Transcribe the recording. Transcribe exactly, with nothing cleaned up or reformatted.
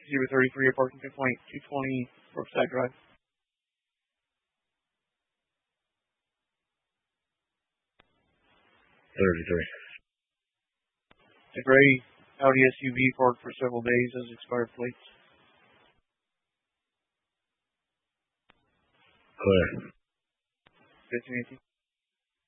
Zero thirty-three, a parking complaint, two twenty Brookside Drive. thirty-three. The gray Audi S U V parked for several days has expired plates. Clear. fifteen eighteen.